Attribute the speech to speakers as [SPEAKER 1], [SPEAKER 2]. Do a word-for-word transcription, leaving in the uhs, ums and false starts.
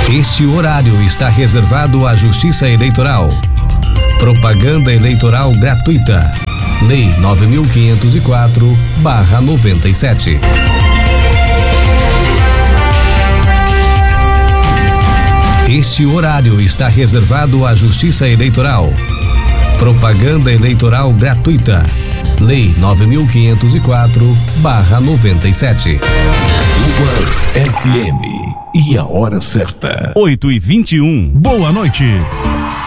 [SPEAKER 1] Este horário está reservado à Justiça Eleitoral. Propaganda eleitoral gratuita. Lei nove mil quinhentos e quatro barra noventa e sete. Este horário está reservado à Justiça Eleitoral. Propaganda eleitoral gratuita. Lei nove mil quinhentos e quatro barra noventa e sete.
[SPEAKER 2] Luvas F M. E a hora certa.
[SPEAKER 3] oito e vinte e um.
[SPEAKER 4] Boa noite.